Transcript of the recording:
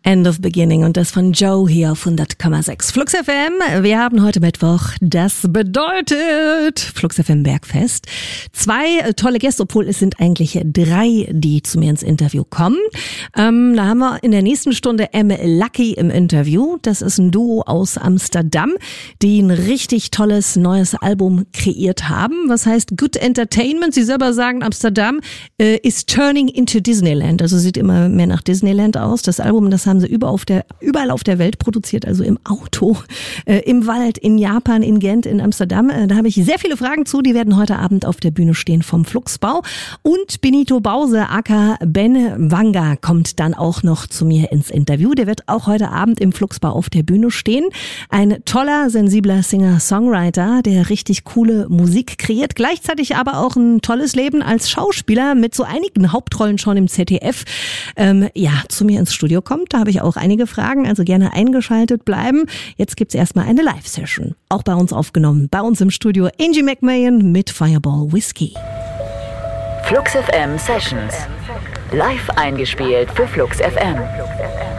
End of Beginning und das von Joe hier auf 100,6 Flux FM. Wir haben heute Mittwoch, das bedeutet Flux FM Bergfest. 2 tolle Gäste, obwohl es sind eigentlich 3, die zu mir ins Interview kommen. Da haben wir in der nächsten Stunde M. Lucky im Interview. Das ist ein Duo aus Amsterdam, die ein richtig tolles neues Album kreiert haben. Was heißt Good Entertainment? Sie selber sagen, Amsterdam is turning into Disneyland. Also sieht immer mehr nach Disneyland aus. Das Album, das haben sie überall auf der Welt produziert, also im Auto, im Wald, in Japan, in Gent, in Amsterdam. Da habe ich sehr viele Fragen zu, die werden heute Abend auf der Bühne stehen vom Fluxbau. Und Benito Bause, aka Ben Wanga, kommt dann auch noch zu mir ins Interview. Der wird auch heute Abend im Fluxbau auf der Bühne stehen. Ein toller, sensibler Singer-Songwriter, der richtig coole Musik kreiert, gleichzeitig aber auch ein tolles Leben als Schauspieler mit so einigen Hauptrollen schon im ZDF. Zu mir ins Studio kommt. Da habe ich auch einige Fragen, also gerne eingeschaltet bleiben. Jetzt gibt's erstmal eine Live-Session. Auch bei uns aufgenommen. Bei uns im Studio Angie McMahon mit Fireball Whiskey. Flux FM Sessions. Live eingespielt für Flux FM.